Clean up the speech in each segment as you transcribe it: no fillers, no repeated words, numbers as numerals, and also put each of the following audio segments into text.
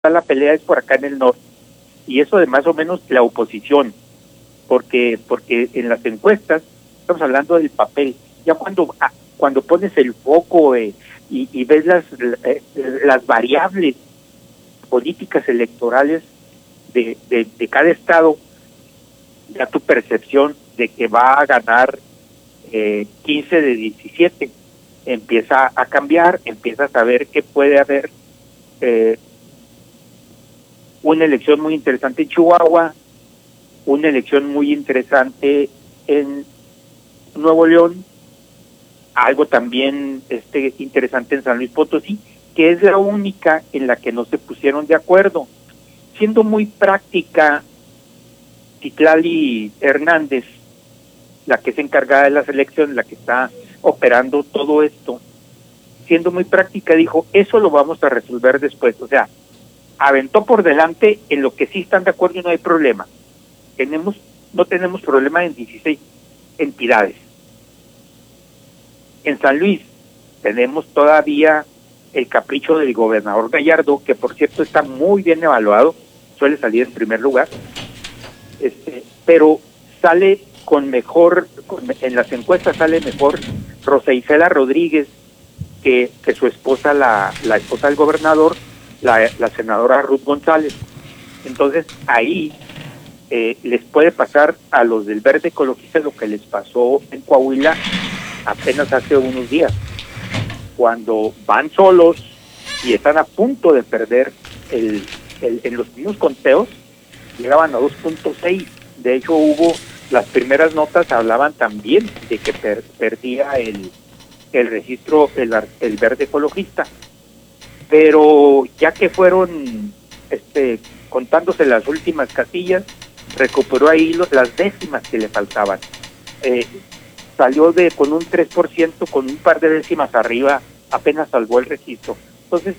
la pelea es por acá en el norte, y eso de más o menos la oposición, porque en las encuestas estamos hablando del papel. Ya cuando pones el foco y ves las variables políticas electorales de cada estado, ya tu percepción de que va a ganar 15 de 17 empieza a cambiar, empiezas a ver que puede haber una elección muy interesante en Chihuahua, una elección muy interesante en Nuevo León, algo también interesante en San Luis Potosí, que es la única en la que no se pusieron de acuerdo. Siendo muy práctica, Citlali Hernández, la que es encargada de las elecciones, la que está operando todo esto, siendo muy práctica, dijo, eso lo vamos a resolver después. O sea, aventó por delante en lo que sí están de acuerdo y no hay problema. No tenemos problema en 16 entidades. En San Luis tenemos todavía el capricho del gobernador Gallardo, que por cierto está muy bien evaluado, suele salir en primer lugar, pero sale en las encuestas sale mejor Rosa Isela Rodríguez que su esposa, la esposa del gobernador, la senadora Ruth González. Entonces ahí les puede pasar a los del Verde Ecologista lo que les pasó en Coahuila apenas hace unos días, cuando van solos y están a punto de perder en los mismos conteos, llegaban a 2.6. De hecho, las primeras notas hablaban también de que perdía el registro el Verde Ecologista, pero ya que fueron contándose las últimas casillas, recuperó ahí las décimas que le faltaban. Salió con un 3%, con un par de décimas arriba, apenas salvó el registro. Entonces,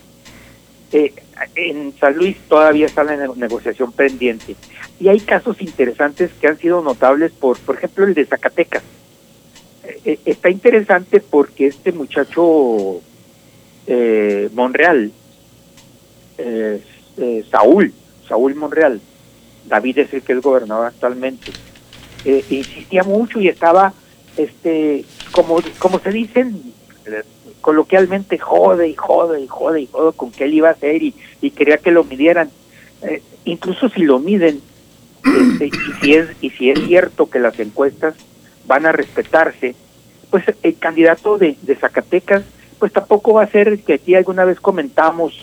en San Luis todavía está la negociación pendiente. Y hay casos interesantes que han sido notables, por ejemplo, el de Zacatecas. Está interesante porque este muchacho Monreal, Saúl Monreal, David es el que es gobernador actualmente, insistía mucho y estaba, como se dicen coloquialmente, jode con qué él iba a hacer y quería que lo midieran. Incluso si lo miden, y si es cierto que las encuestas van a respetarse, pues el candidato de Zacatecas, pues tampoco va a ser el que aquí alguna vez comentamos,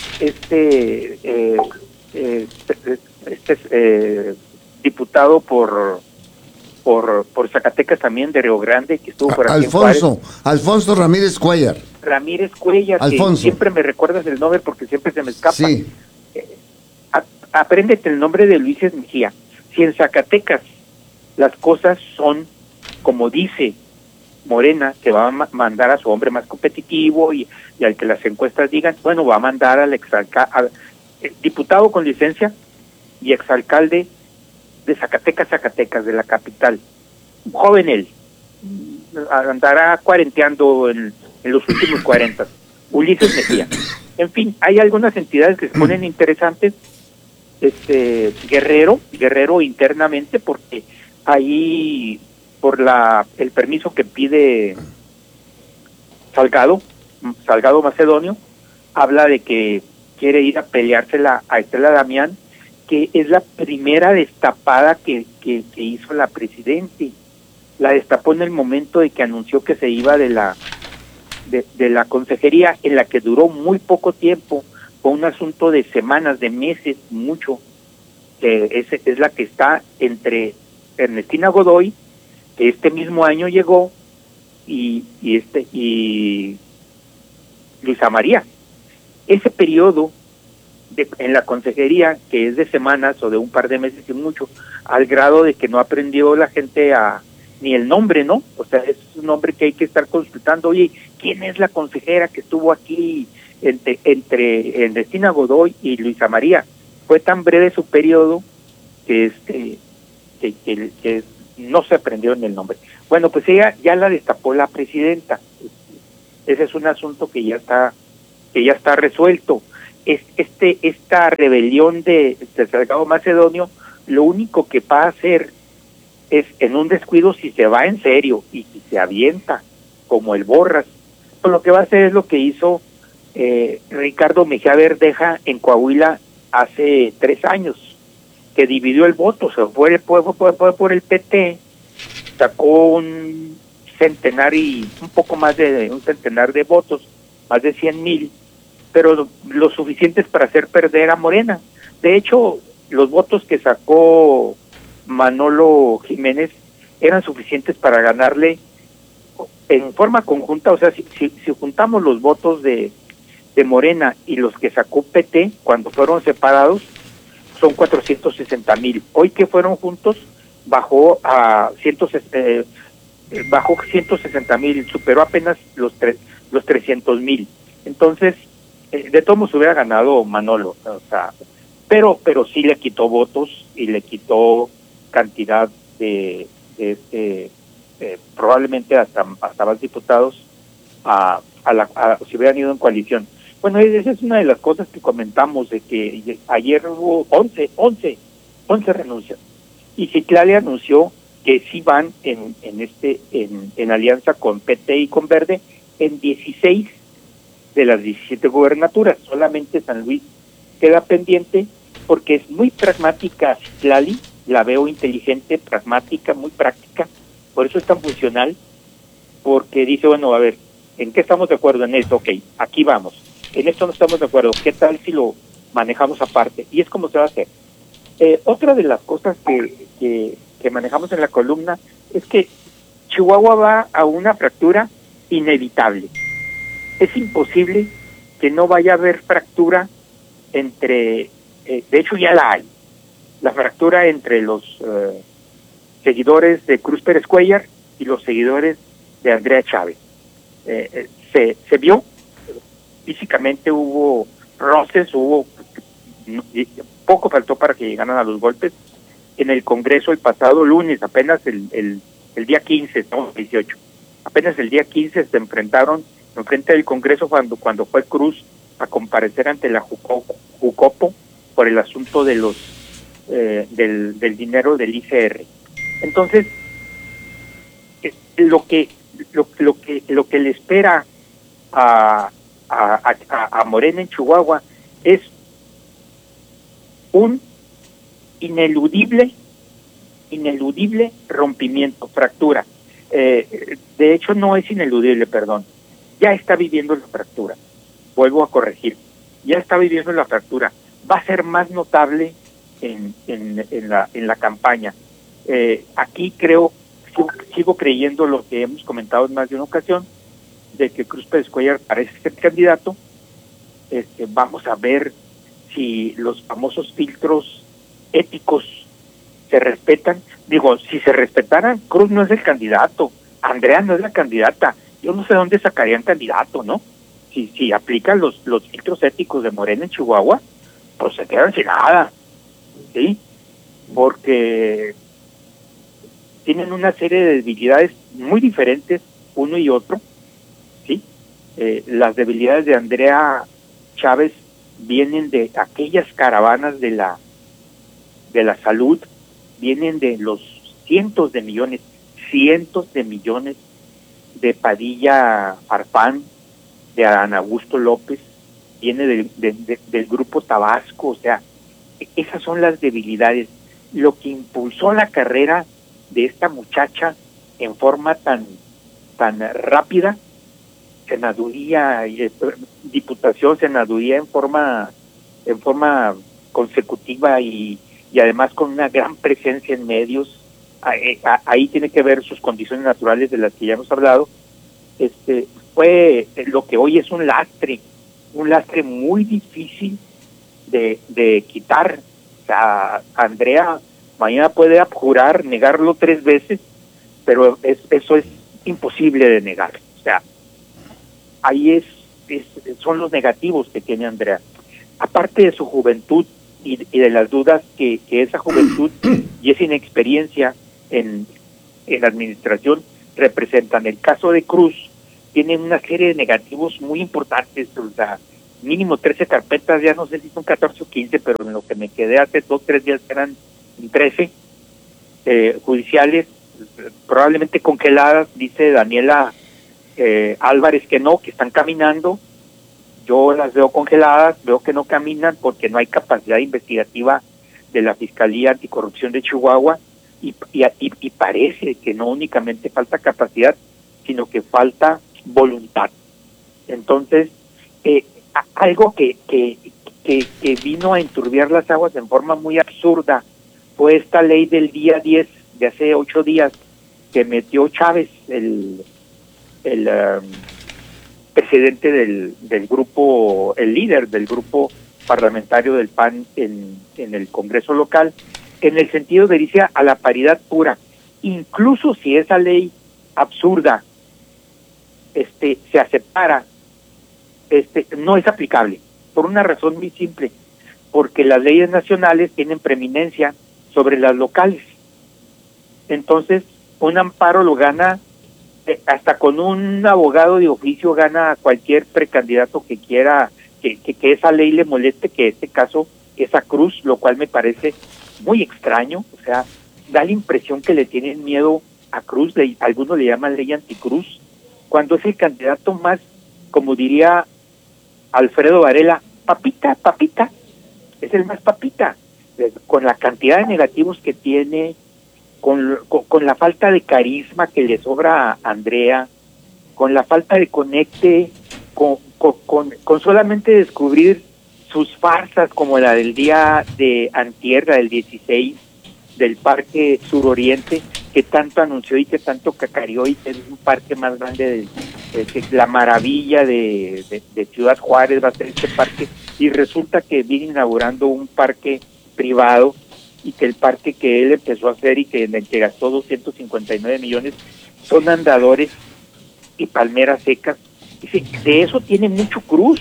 diputado por Zacatecas también, de Río Grande, que estuvo por aquí Alfonso Ramírez Cuellar. Que siempre me recuerdas el nombre porque siempre se me escapa. Sí. Apréndete el nombre de Luis Mejía. Si en Zacatecas las cosas son como dice Morena, que va a mandar a su hombre más competitivo y al que las encuestas digan, bueno, va a mandar al diputado con licencia y exalcalde de Zacatecas, de la capital. Un joven él, andará cuarenteando en los últimos 40. Ulises Mejía. En fin, hay algunas entidades que se ponen interesantes. Guerrero internamente, porque ahí por el permiso que pide Salgado Macedonio, habla de que quiere ir a peleársela a Estela Damián, que es la primera destapada que hizo la presidente. La destapó en el momento de que anunció que se iba de la consejería, en la que duró muy poco tiempo. Fue un asunto de semanas, de meses, mucho. Es la que está entre Ernestina Godoy, que este mismo año llegó, y Luisa María. Ese periodo en la consejería, que es de semanas o de un par de meses y mucho, al grado de que no aprendió la gente ni el nombre, ¿no? O sea, es un nombre que hay que estar consultando. Oye, ¿quién es la consejera que estuvo aquí entre Ernestina Godoy y Luisa María? Fue tan breve su periodo que no se aprendió en el nombre. Bueno, pues ella ya la destapó la presidenta. Ese es un asunto que ya está resuelto. esta rebelión de Salgado Macedonio, lo único que va a hacer es, en un descuido, si se va en serio y si se avienta como el Borras, pues lo que va a hacer es lo que hizo Ricardo Mejía Verdeja en Coahuila hace 3 años, que dividió el voto, se fue por el PT, sacó un poco más de un centenar de votos, más de 100,000, pero lo suficientes para hacer perder a Morena. De hecho, los votos que sacó Manolo Jiménez eran suficientes para ganarle en forma conjunta. O sea, si juntamos los votos de Morena y los que sacó PT cuando fueron separados, son 460,000. Hoy que fueron juntos, bajó a 160,000, superó apenas los 300,000. Entonces, de todos modos hubiera ganado Manolo, o sea, pero sí le quitó votos y le quitó cantidad de probablemente hasta más diputados si hubieran ido en coalición. Bueno, esa es una de las cosas que comentamos, de que ayer hubo 11 renuncias, y Citlali anunció que sí van en alianza con PT y con Verde en 16 de las 17 gubernaturas. Solamente San Luis queda pendiente, porque es muy pragmática Citlali, la veo inteligente, pragmática, muy práctica, por eso es tan funcional, porque dice, bueno, a ver, ¿en qué estamos de acuerdo en esto? Ok, aquí vamos. En esto no estamos de acuerdo, ¿qué tal si lo manejamos aparte? Y es como se va a hacer. Otra de las cosas que manejamos en la columna es que Chihuahua va a una fractura inevitable. Es imposible que no vaya a haber fractura entre, de hecho ya la hay, la fractura entre los seguidores de Cruz Pérez Cuéllar y los seguidores de Andrea Chávez. Se vio, físicamente hubo roces, poco faltó para que llegaran a los golpes. En el Congreso el pasado lunes, apenas el día 15, no, 18, apenas el día 15 se enfrentaron enfrente del Congreso cuando fue Cruz a comparecer ante la Jucopo por el asunto de los del dinero del ICR. Entonces, lo que le espera a Morena en Chihuahua es un ineludible rompimiento, fractura. De hecho, no es ineludible, perdón. Ya está viviendo la fractura. Vuelvo a corregir. Ya está viviendo la fractura. Va a ser más notable en la campaña. Aquí sigo creyendo lo que hemos comentado en más de una ocasión, de que Cruz Pérez Cuéllar parece ser candidato. Vamos a ver si los famosos filtros éticos se respetan. Digo, si se respetaran, Cruz no es el candidato, Andrea no es la candidata. Yo no sé dónde sacarían candidato, ¿no? Si aplican los filtros éticos de Morena en Chihuahua, pues se quedan sin nada, ¿sí? Porque tienen una serie de debilidades muy diferentes uno y otro, ¿sí? Las debilidades de Andrea Chávez vienen de aquellas caravanas de la salud, vienen de los cientos de millones de Padilla Farfán, de Adán Augusto López, viene del grupo Tabasco. O sea, esas son las debilidades. Lo que impulsó la carrera de esta muchacha en forma tan rápida, senaduría, diputación, senaduría en forma consecutiva y además con una gran presencia en medios. Ahí tiene que ver sus condiciones naturales de las que ya hemos hablado. Fue lo que hoy es un lastre muy difícil de quitar. O sea, Andrea mañana puede abjurar, negarlo 3 veces, pero eso es imposible de negar. O sea, ahí son los negativos que tiene Andrea. Aparte de su juventud y de las dudas que esa juventud y esa inexperiencia en administración representan. El caso de Cruz tiene una serie de negativos muy importantes. O sea, mínimo 13 carpetas, ya no sé si son 14 o 15, pero en lo que me quedé hace 2-3 días eran 13 judiciales, probablemente congeladas, dice Daniela Álvarez que no, que están caminando. Yo las veo congeladas, veo que no caminan porque no hay capacidad investigativa de la Fiscalía Anticorrupción de Chihuahua y parece que no únicamente falta capacidad, sino que falta voluntad. Entonces, algo que vino a enturbiar las aguas en forma muy absurda fue esta ley del día 10 de hace 8 días que metió Chávez, el presidente del grupo, el líder del grupo parlamentario del PAN en el Congreso local, en el sentido de irse a la paridad pura. Incluso si esa ley absurda se aceptara, no es aplicable, por una razón muy simple, porque las leyes nacionales tienen preeminencia sobre las locales. Entonces, un amparo lo gana, hasta con un abogado de oficio gana cualquier precandidato que quiera, que esa ley le moleste, que en este caso esa cruz, lo cual me parece muy extraño. O sea, da la impresión que le tienen miedo a Cruz, algunos le llaman ley anticruz, cuando es el candidato más, como diría Alfredo Varela, papita, es el más papita, con la cantidad de negativos que tiene, con la falta de carisma que le sobra a Andrea, con la falta de conecte, con solamente descubrir sus farsas como la del día de antier, la del 16, del Parque Suroriente, que tanto anunció y que tanto cacareó, y que es un parque más grande que la maravilla de Ciudad Juárez va a ser este parque, y resulta que viene inaugurando un parque privado, y que el parque que él empezó a hacer y que en el que gastó 259 millones son andadores y palmeras secas. Dice, de eso tiene mucho Cruz.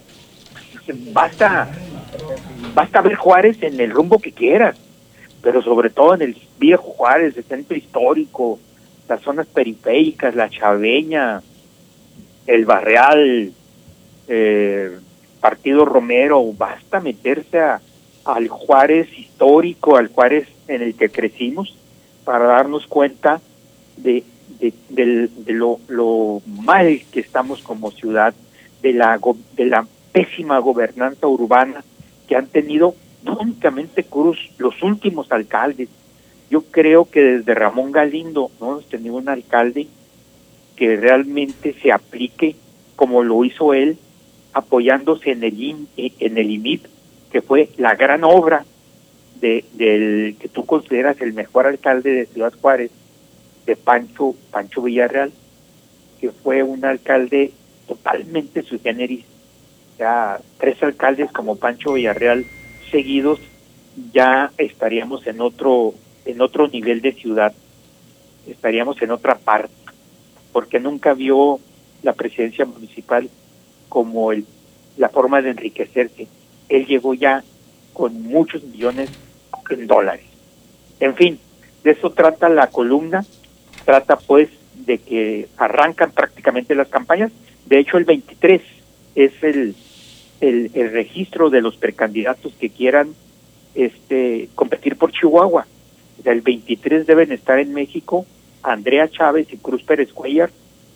Basta ver Juárez en el rumbo que quieras, pero sobre todo en el viejo Juárez, el centro histórico, las zonas periféricas, la Chaveña, el Barreal, Partido Romero. Basta meterse al Juárez histórico, al Juárez en el que crecimos, para darnos cuenta de lo mal que estamos como ciudad, de la pésima gobernanza urbana que han tenido no únicamente Cruz, los últimos alcaldes. Yo creo que desde Ramón Galindo no hemos tenido un alcalde que realmente se aplique como lo hizo él, apoyándose en el IMIP, que fue la gran obra del que tú consideras el mejor alcalde de Ciudad Juárez, de Pancho Villarreal, que fue un alcalde totalmente sui generis. Ya 3 alcaldes como Pancho Villarreal seguidos, ya estaríamos en otro nivel de ciudad, estaríamos en otra parte, porque nunca vio la presidencia municipal como la forma de enriquecerse. Él llegó ya con muchos millones en dólares. En fin, de eso trata la columna. Trata pues de que arrancan prácticamente las campañas. De hecho, el 23 es el registro de los precandidatos que quieran competir por Chihuahua. El 23 deben estar en México Andrea Chávez y Cruz Pérez Cuellar.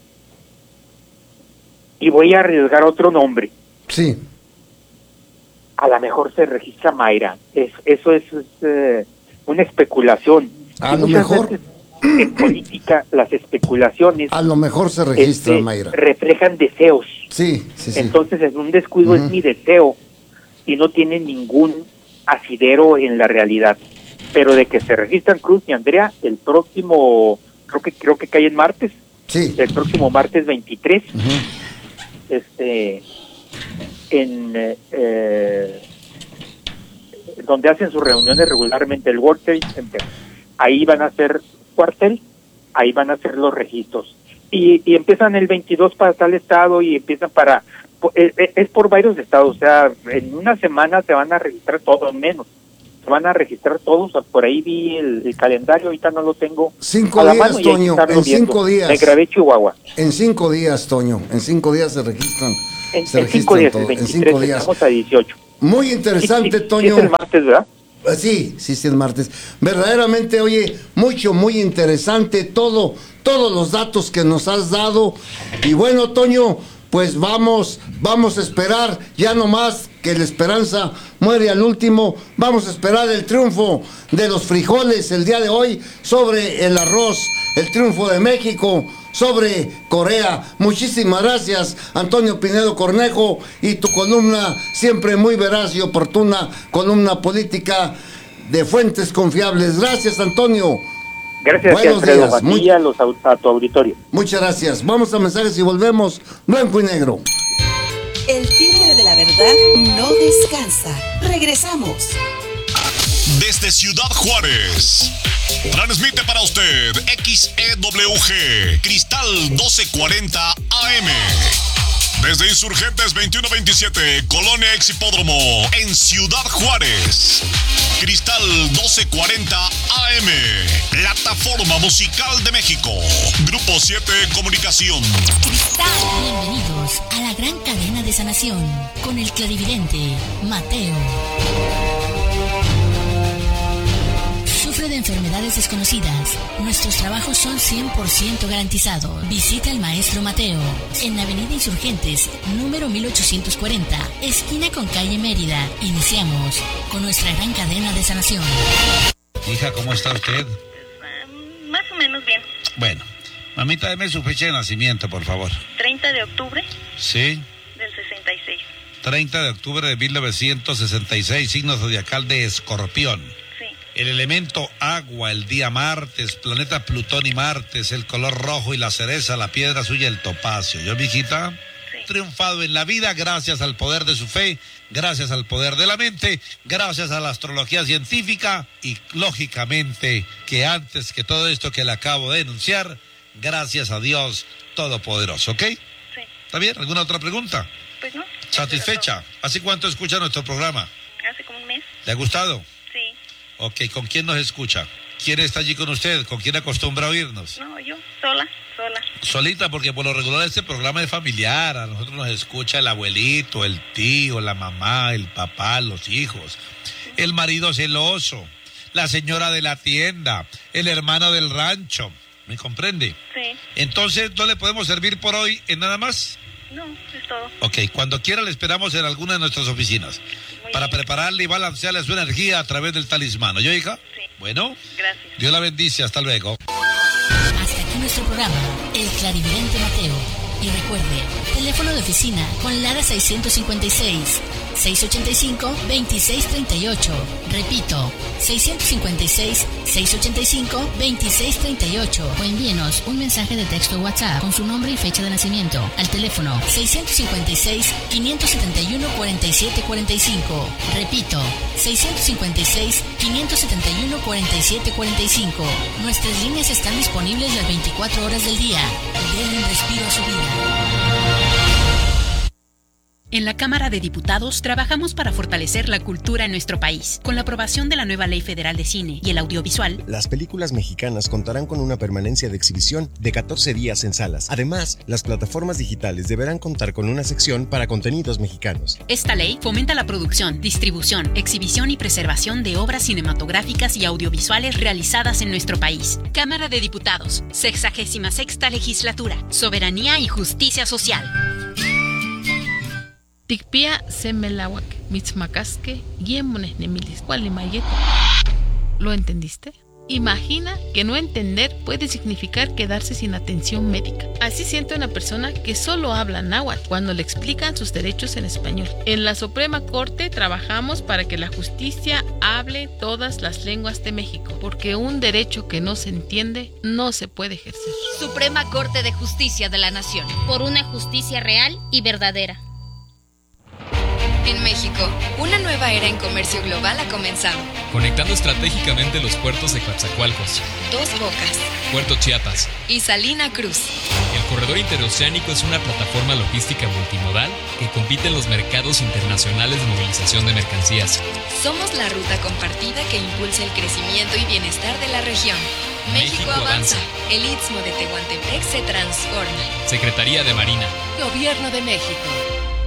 Y voy a arriesgar otro nombre. Sí. A lo mejor se registra Mayra. Eso es una especulación. A lo mejor. En política, las especulaciones a lo mejor se registra Mayra. Reflejan deseos. Sí. Entonces, en un descuido es mi deseo y no tiene ningún asidero en la realidad. Pero de que se registran Cruz y Andrea el próximo, creo que cae en martes. Sí. El próximo martes 23. Donde hacen sus reuniones regularmente el World Trade Center. Ahí van a hacer cuartel, ahí van a hacer los registros. Y empiezan el 22 para tal estado y empiezan es por varios estados. O sea, en una semana se van a registrar todos, menos. Se van a registrar todos. Por ahí vi el calendario, ahorita no lo tengo. 5 días, Toño, en 5 días. Me grabé Chihuahua. En 5 días, Toño, en 5 días se registran En se 5 registran días, todo, el en 23, 5 días. estamos a 18. Muy interesante, Sí, Toño. es el martes, ¿verdad? Sí, es martes. Verdaderamente, oye, muy interesante todos los datos que nos has dado. Y bueno, Toño, pues vamos a esperar, ya no más que la esperanza muere al último. Vamos a esperar el triunfo de los frijoles el día de hoy sobre el arroz, el triunfo de México sobre Corea. Muchísimas gracias, Antonio Pinedo Cornejo, y tu columna siempre muy veraz y oportuna, columna política de fuentes confiables. Gracias, Antonio. Gracias, Buenos Alfredo, días. a tu auditorio. Muchas gracias. Vamos a mensajes y volvemos blanco y negro. El timbre de la verdad no descansa. Regresamos. Desde Ciudad Juárez, transmite para usted XEWG Cristal 1240 AM. Desde Insurgentes 2127, Colonia Ex Hipódromo, en Ciudad Juárez. Cristal 1240 AM, Plataforma Musical de México. Grupo 7 Comunicación. Cristal. Bienvenidos a la gran cadena de sanación con el clarividente Mateo. Sufre de enfermedades desconocidas. Nuestros trabajos son 100% garantizados. Visita al maestro Mateo en la avenida Insurgentes, número 1840, esquina con calle Mérida. Iniciamos con nuestra gran cadena de sanación. Hija, ¿cómo está usted? Más o menos bien. Bueno, mamita, deme su fecha de nacimiento, por favor. 30 de octubre Sí, del 66. 30 de octubre de 1966, signo zodiacal de Escorpión. Sí. El elemento agua, el día martes, planeta Plutón y Martes, el color rojo y la cereza, la piedra suya, el topacio. ¿Yo, mijita? Sí. Triunfado en la vida gracias al poder de su fe, gracias al poder de la mente, gracias a la astrología científica y, lógicamente, que antes que todo esto que le acabo de enunciar, gracias a Dios Todopoderoso, ¿ok? Sí. ¿Está bien? ¿Alguna otra pregunta? Pues no. ¿Satisfecha? ¿Hace cuánto escucha nuestro programa? Hace como un mes. ¿Le ha gustado? Sí. Ok, ¿con quién nos escucha? ¿Quién está allí con usted? ¿Con quién acostumbra a oírnos? No, yo sola. Solita, porque por lo regular este programa es familiar. A nosotros nos escucha el abuelito, el tío, la mamá, el papá, los hijos, el marido celoso, la señora de la tienda, el hermano del rancho. ¿Me comprende? Sí. Entonces, ¿no le podemos servir por hoy en nada más? No, es todo. Ok, cuando quiera le esperamos en alguna de nuestras oficinas para prepararle y balancearle su energía a través del talismán. ¿Yo, hija? Sí. Bueno, Gracias. Dios la bendice. Hasta luego. Hasta aquí nuestro programa, El Clarividente Mateo. Y recuerde, teléfono de oficina con Lara 656 685-2638. Repito, 656-685-2638. O envíenos un mensaje de texto WhatsApp con su nombre y fecha de nacimiento al teléfono 656-571-4745. Repito, 656-571-4745. Nuestras líneas están disponibles las 24 horas del día. Den un respiro a su vida. En la Cámara de Diputados trabajamos para fortalecer la cultura en nuestro país. Con la aprobación de la nueva Ley Federal de Cine y el Audiovisual, las películas mexicanas contarán con una permanencia de exhibición de 14 días en salas. Además, las plataformas digitales deberán contar con una sección para contenidos mexicanos. Esta ley fomenta la producción, distribución, exhibición y preservación de obras cinematográficas y audiovisuales realizadas en nuestro país. Cámara de Diputados, 66ª Legislatura, Soberanía y Justicia Social. Tikpia semelawak, mitzmacasque, yemones nemilis, cualimayet. ¿Lo entendiste? Imagina que no entender puede significar quedarse sin atención médica. Así siente una persona que solo habla náhuatl cuando le explican sus derechos en español. En la Suprema Corte trabajamos para que la justicia hable todas las lenguas de México, porque un derecho que no se entiende no se puede ejercer. Suprema Corte de Justicia de la Nación, por una justicia real y verdadera. En México, una nueva era en comercio global ha comenzado. Conectando estratégicamente los puertos de Coatzacoalcos, Dos Bocas, Puerto Chiapas y Salina Cruz. El corredor interoceánico es una plataforma logística multimodal que compite en los mercados internacionales de movilización de mercancías. Somos la ruta compartida que impulsa el crecimiento y bienestar de la región. México avanza. El Istmo de Tehuantepec se transforma. Secretaría de Marina. Gobierno de México.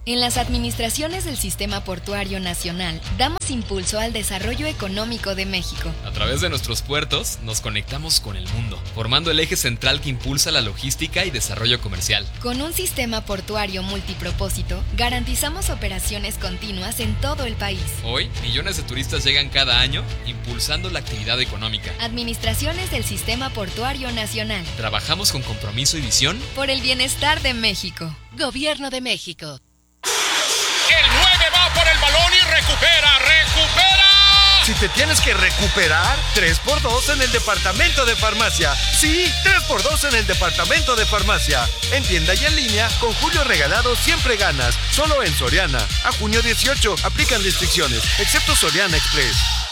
En las administraciones del Sistema Portuario Nacional, damos impulso al desarrollo económico de México. A través de nuestros puertos, nos conectamos con el mundo, formando el eje central que impulsa la logística y desarrollo comercial. Con un sistema portuario multipropósito, garantizamos operaciones continuas en todo el país. Hoy, millones de turistas llegan cada año, impulsando la actividad económica. Administraciones del Sistema Portuario Nacional. Trabajamos con compromiso y visión por el bienestar de México. Gobierno de México. El 9 va por el balón y recupera. Si te tienes que recuperar, 3x2 en el departamento de farmacia. Sí, 3x2 en el departamento de farmacia. En tienda y en línea, con Julio Regalado siempre ganas. Solo en Soriana. A junio 18, aplican restricciones, excepto Soriana Express.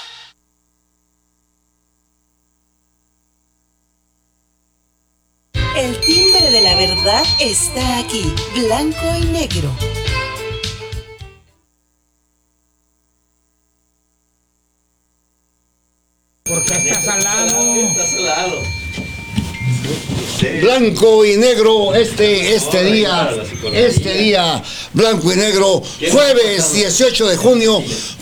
El timbre de la verdad está aquí, blanco y negro. Porque está salado. Está salado. Blanco y negro este día, blanco y negro, jueves 18 de junio,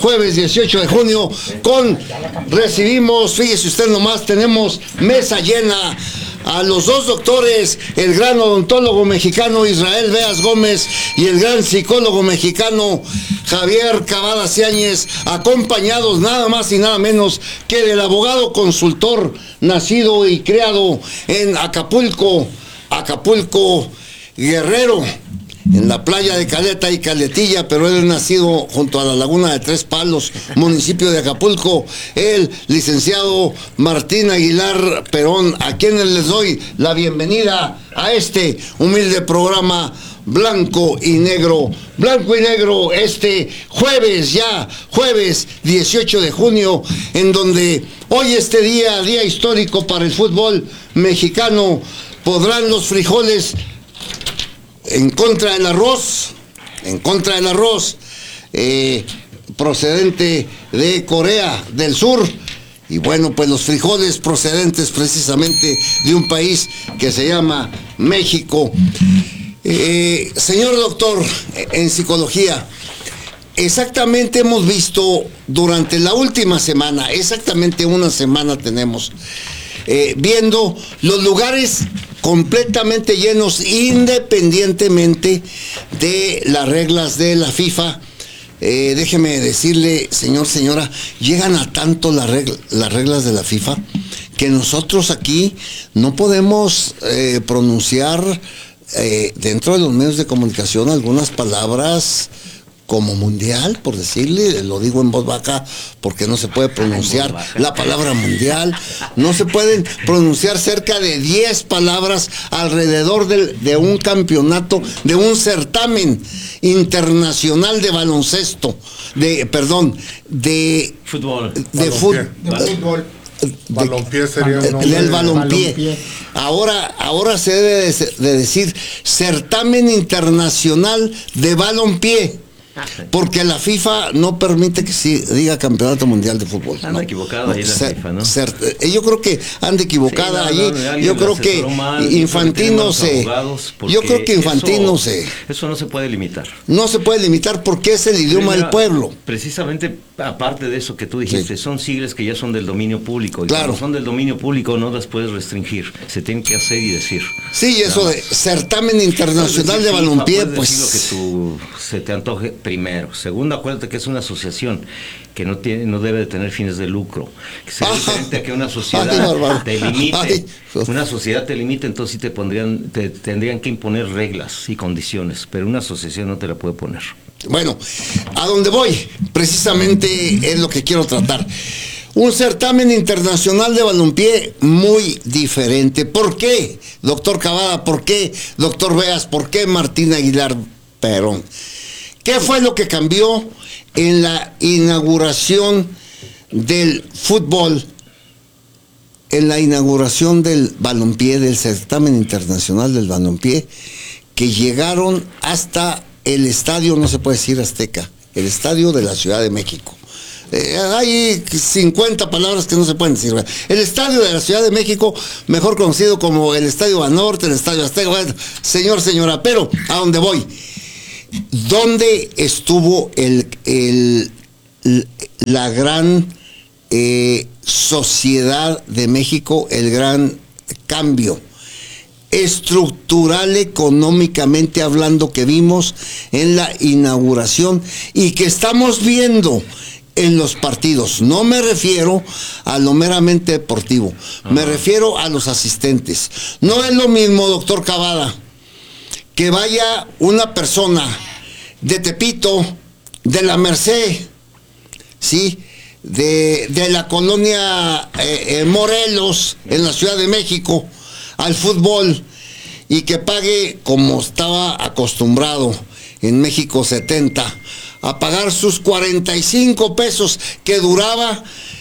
recibimos, fíjese usted nomás, tenemos mesa llena a los dos doctores, el gran odontólogo mexicano Israel Beas Gómez y el gran psicólogo mexicano Javier Cavada Ciáñez, acompañados nada más y nada menos que del abogado consultor nacido y criado en Acapulco, Guerrero, en la playa de Caleta y Caletilla, pero él es nacido junto a la laguna de Tres Palos, municipio de Acapulco, el licenciado Martín Aguilar Perón, a quienes les doy la bienvenida a este humilde programa Blanco y Negro, este jueves 18 de junio, en donde hoy día histórico para el fútbol mexicano, podrán los frijoles en contra del arroz, procedente de Corea del Sur, y bueno, pues los frijoles procedentes precisamente de un país que se llama México. Señor doctor en psicología, exactamente hemos visto durante la última semana, exactamente una semana tenemos, viendo los lugares completamente llenos, independientemente de las reglas de la FIFA. Déjeme decirle, señora, llegan a tanto las reglas de la FIFA que nosotros aquí no podemos pronunciar dentro de los medios de comunicación algunas palabras como mundial, por decirle, lo digo en voz baja porque no se puede pronunciar la palabra mundial, no se pueden pronunciar cerca de 10 palabras alrededor de un campeonato, de un certamen internacional de baloncesto, de fútbol. Balompié sería un nombre. Del balompié. Ahora se debe de decir certamen internacional de balompié. Porque la FIFA no permite que se diga campeonato mundial de fútbol. Anda equivocada ahí la FIFA, ¿no? Yo creo que anda equivocada allí. Yo creo que Infantino Eso no se puede limitar. No se puede limitar porque es el idioma del pueblo. Precisamente, aparte de eso que tú dijiste, son siglas que ya son del dominio público. Y claro, cuando son del dominio público no las puedes restringir. Se tienen que hacer y decir. Sí, eso de certamen internacional de balompié, pues. Decir lo que se te antoje primero. Segundo, acuérdate que es una asociación que no debe de tener fines de lucro. Que sea diferente a que una sociedad te limite. Una sociedad te limite, entonces sí te tendrían que imponer reglas y condiciones, pero una asociación no te la puede poner. Bueno, a donde voy, precisamente es lo que quiero tratar. Un certamen internacional de balompié muy diferente. ¿Por qué, doctor Cavada? ¿Por qué, doctor Beas? ¿Por qué Martín Aguilar Perón? ¿Qué fue lo que cambió en la inauguración del fútbol, en la inauguración del balompié, del certamen internacional del balompié, que llegaron hasta el estadio, no se puede decir Azteca, el estadio de la Ciudad de México? Hay 50 palabras que no se pueden decir. El estadio de la Ciudad de México, mejor conocido como el Estadio Banorte, el Estadio Azteca, señora, pero ¿a dónde voy? ¿dónde estuvo la gran sociedad de México, el gran cambio estructural económicamente hablando que vimos en la inauguración y que estamos viendo en los partidos? No me refiero a lo meramente deportivo, me refiero a los asistentes. No es lo mismo, doctor Cavada, que vaya una persona de Tepito, de la Merced, ¿sí?, de la colonia Morelos, en la Ciudad de México, al fútbol, y que pague, como estaba acostumbrado en México 70, a pagar sus 45 pesos que duraba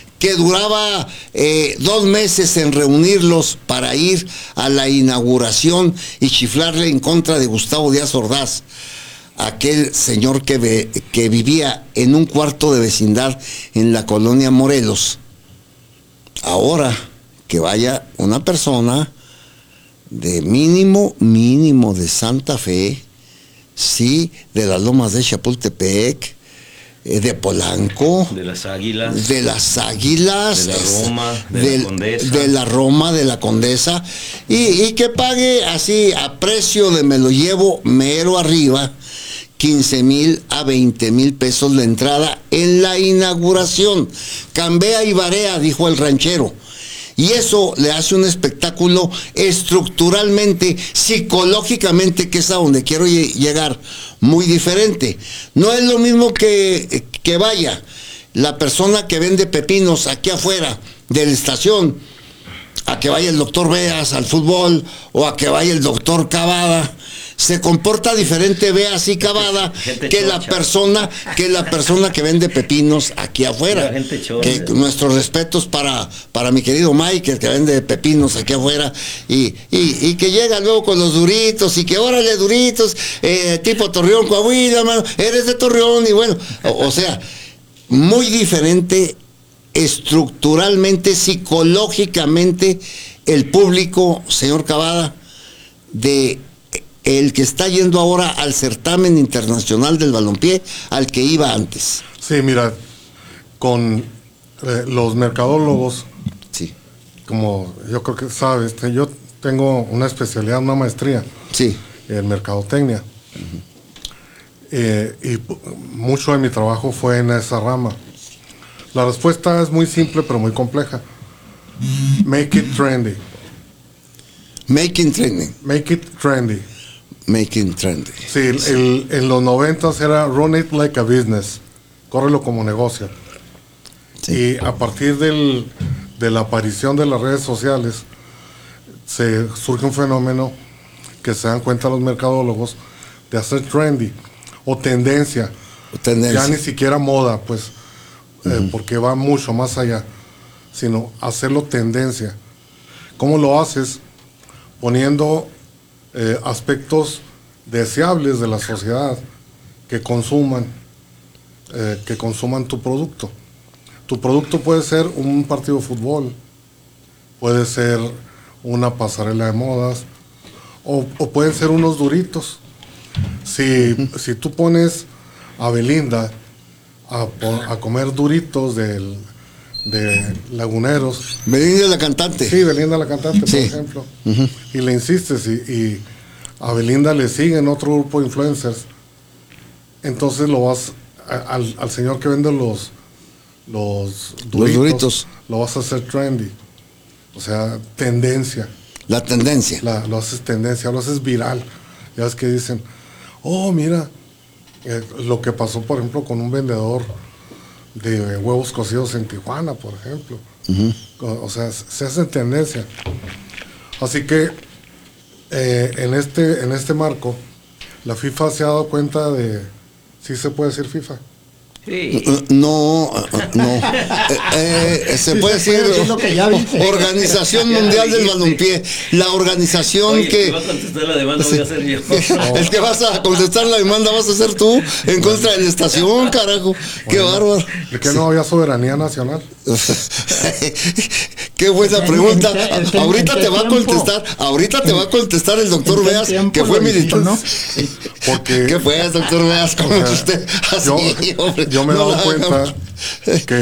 2 meses en reunirlos para ir a la inauguración y chiflarle en contra de Gustavo Díaz Ordaz, aquel señor que vivía en un cuarto de vecindad en la colonia Morelos. Ahora que vaya una persona de mínimo de Santa Fe, sí, de las Lomas de Chapultepec, de Polanco, de las Águilas, de la Roma, de la Roma, de la Condesa, y que pague así a precio de me lo llevo mero arriba, 15,000 a 20,000 pesos la entrada en la inauguración. Cambea y barea, dijo el ranchero. Y eso le hace un espectáculo estructuralmente, psicológicamente, que es a donde quiero llegar, muy diferente. No es lo mismo que vaya la persona que vende pepinos aquí afuera de la estación, a que vaya el doctor Beas al fútbol, o a que vaya el doctor Cavada. Se comporta diferente Beas y Cavada que la persona que vende pepinos aquí afuera. Que nuestros respetos para mi querido Mike, que vende pepinos aquí afuera, y que llega luego con los duritos, y que órale duritos, tipo Torreón, Coahuila, mano, eres de Torreón, y bueno, o sea, muy diferente estructuralmente, psicológicamente, el público, señor Cavada, de el que está yendo ahora al certamen internacional del balompié al que iba antes. Sí, mira, con los mercadólogos, sí, como yo creo que sabes, yo tengo una especialidad, una maestría, sí, en mercadotecnia, y mucho de mi trabajo fue en esa rama. La respuesta es muy simple pero muy compleja. Make it trendy. Making trendy. Make it trendy. Making trendy. Sí, en los 90s era run it like a business, córrelo como negocio. Sí. Y a partir de la aparición de las redes sociales surge un fenómeno que se dan cuenta los mercadólogos de hacer trendy o tendencia. Ya ni siquiera moda, pues, porque va mucho más allá, sino hacerlo tendencia. ¿Cómo lo haces? Poniendo aspectos deseables de la sociedad que consuman tu producto. Tu producto puede ser un partido de fútbol, puede ser una pasarela de modas, o pueden ser unos duritos. Si tú pones a Belinda a comer duritos de Laguneros. Belinda la cantante. Sí, Belinda la cantante, sí, por ejemplo. Y le insistes y a Belinda le siguen otro grupo de influencers. Entonces lo vas al señor que vende los duritos, lo vas a hacer trendy. O sea, tendencia. La tendencia. Lo haces tendencia, lo haces viral. Ya ves que dicen, oh, mira, lo que pasó, por ejemplo, con un vendedor de huevos cocidos en Tijuana, por ejemplo. O sea, se hace tendencia. Así que en este marco, la FIFA se ha dado cuenta de, ¿sí se puede decir FIFA? Sí. No. Se puede decir Organización Mundial del Balompié. La organización que va a contestar la demanda voy a ser yo. El que vas a contestar la demanda vas a ser tú en contra de la estación, carajo. Qué bárbaro. ¿De qué no había soberanía nacional? Qué buena pregunta. Ahorita te va a contestar el doctor Beas, que fue militar. ¿No? Porque ¿Qué fue, doctor Beas? ¿Cómo es usted? Así, yo me he dado cuenta que